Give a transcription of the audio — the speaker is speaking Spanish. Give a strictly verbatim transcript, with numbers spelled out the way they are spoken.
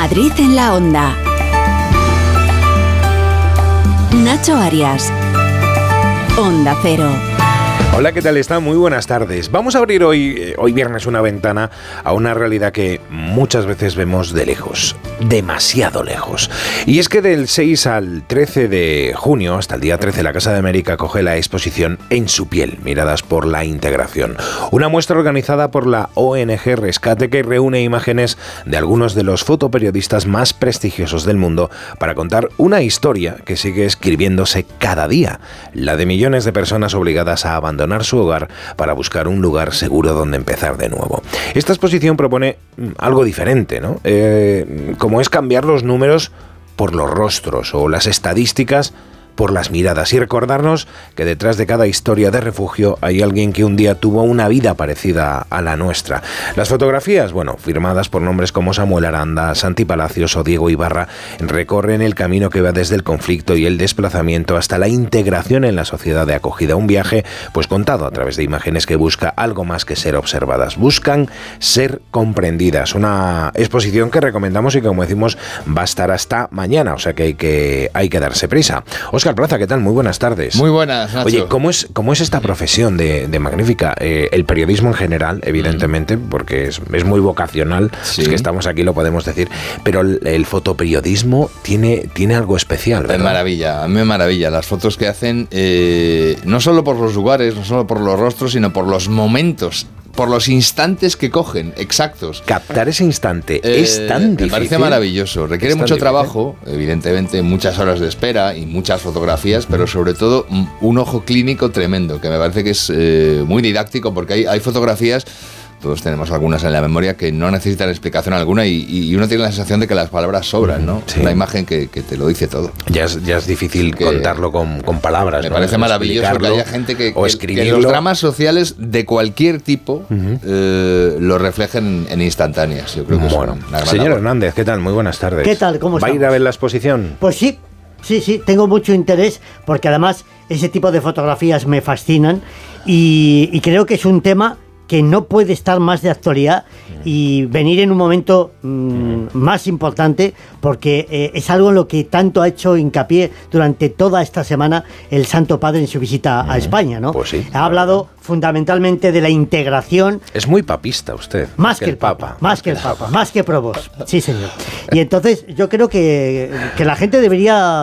Madrid en la Onda. Nacho Arias. Onda Cero. Hola, ¿qué tal están? Muy buenas tardes. Vamos a abrir hoy, hoy viernes, una ventana a una realidad que muchas veces vemos de lejos, demasiado lejos. Y es que del seis al trece de junio, hasta el día trece, la Casa de América acoge la exposición En su piel, miradas por la integración. Una muestra organizada por la O N G Rescate que reúne imágenes de algunos de los fotoperiodistas más prestigiosos del mundo para contar una historia que sigue escribiéndose cada día, la de millones de personas obligadas a abandonar su hogar para buscar un lugar seguro donde empezar de nuevo. Esta exposición propone algo diferente, ¿no? Eh, como es cambiar los números por los rostros o las estadísticas por las miradas y recordarnos que detrás de cada historia de refugio hay alguien que un día tuvo una vida parecida a la nuestra. Las fotografías, bueno, firmadas por nombres como Samuel Aranda, Santi Palacios o Diego Ibarra, recorren el camino que va desde el conflicto y el desplazamiento hasta la integración en la sociedad de acogida. Un viaje, pues contado a través de imágenes que busca algo más que ser observadas. Buscan ser comprendidas. Una exposición que recomendamos y que, como decimos, va a estar hasta mañana, o sea que hay que, hay que darse prisa. Óscar Plaza, ¿qué tal? Muy buenas tardes. Muy buenas, Nacho. Oye, ¿cómo es, cómo es esta profesión de, de magnífica? Eh, el periodismo en general, evidentemente, porque es, es muy vocacional, sí. Es que estamos aquí, lo podemos decir, pero el, el fotoperiodismo tiene, tiene algo especial, ¿verdad? Es maravilla, a mí me maravilla. Las fotos que hacen, eh, no solo por los lugares, no solo por los rostros, sino por los momentos, por los instantes que cogen, exactos. Captar ese instante eh, es tan difícil. Me parece maravilloso. Requiere mucho difícil. trabajo, evidentemente, muchas horas de espera y muchas fotografías, pero sobre todo un ojo clínico tremendo, que me parece que es eh, muy didáctico, porque hay, hay fotografías, todos tenemos algunas en la memoria, que no necesitan explicación alguna y, y uno tiene la sensación de que las palabras sobran, ¿no? Sí. Una imagen que, que te lo dice todo. Ya es, ya es difícil que contarlo con, con palabras. Me ¿no? parece maravilloso que haya gente que, o que, que los dramas sociales de cualquier tipo uh-huh. eh, lo reflejen en instantáneas. Yo creo que bueno, es una gran señor labor. Hernández, ¿qué tal? Muy buenas tardes. ¿Qué tal? ¿Cómo estamos? ¿Va a ir a ver la exposición? Pues sí, sí, sí, tengo mucho interés porque además ese tipo de fotografías me fascinan y, y creo que es un tema que no puede estar más de actualidad y venir en un momento mmm, más importante porque eh, es algo en lo que tanto ha hecho hincapié durante toda esta semana el Santo Padre en su visita a España, ¿no? Pues sí, ha hablado fundamentalmente de la integración. Es muy papista usted. Más, más que, que el Papa. Papa más que el Papa, más que Provost. Sí, señor. Y entonces yo creo que, que la gente debería